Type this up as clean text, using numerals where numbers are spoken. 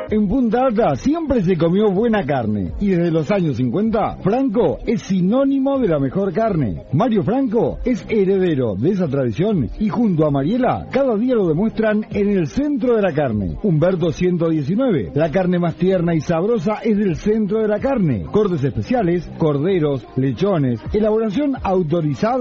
En Punta Alta siempre se comió buena carne y desde los años 50, Franco es sinónimo de la mejor carne. Mario Franco es heredero de esa tradición y junto a Mariela cada día lo demuestran en el centro de la carne. Humberto 119, la carne más tierna y sabrosa es del centro de la carne. Cortes especiales, corderos, lechones, elaboración autorizada